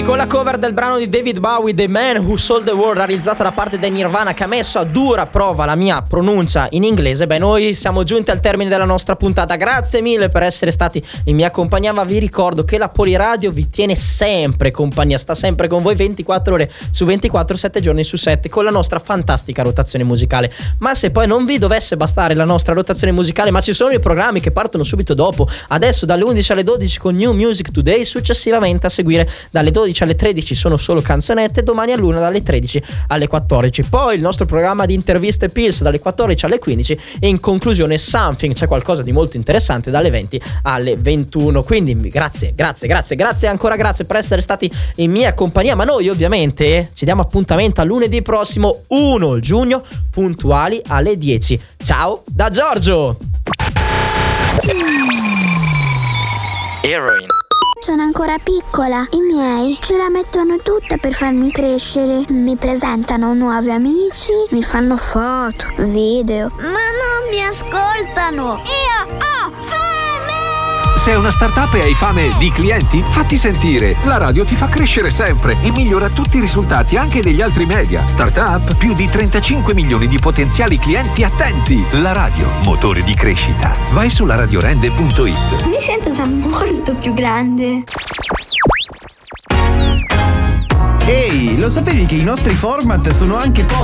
E con la cover del brano di David Bowie, The Man Who Sold the World, realizzata da parte dei Nirvana, che ha messo a dura prova la mia pronuncia in inglese, noi siamo giunti al termine della nostra puntata. Grazie mille per essere stati in mia compagnia, ma vi ricordo che la Poliradio vi tiene sempre compagnia, sta sempre con voi 24 ore su 24, 7 giorni su 7, con la nostra fantastica rotazione musicale. Ma se poi non vi dovesse bastare la nostra rotazione musicale, ma ci sono i programmi che partono subito dopo, adesso dalle 11 alle 12 con New Music Today, successivamente a seguire dalle 12 alle 13 sono solo canzonette, domani all'1 dalle 13 alle 14, poi il nostro programma di interviste Pills dalle 14 alle 15 e in conclusione Something, c'è qualcosa di molto interessante dalle 20 alle 21. Quindi grazie ancora, grazie per essere stati in mia compagnia, ma noi ovviamente ci diamo appuntamento a lunedì prossimo 1 giugno puntuali alle 10. Ciao da Giorgio. Heroin. Sono ancora piccola, i miei ce la mettono tutta per farmi crescere. Mi presentano nuovi amici, mi fanno foto, video, ma non mi ascoltano. Io ho fame! Sei una startup e hai fame di clienti? Fatti sentire, la radio ti fa crescere sempre e migliora tutti i risultati anche degli altri media. Startup, più di 35 milioni di potenziali clienti attenti. La radio, motore di crescita. Vai su laradiorende.it. Mi sento già molto più grande. Ehi, lo sapevi che i nostri format sono anche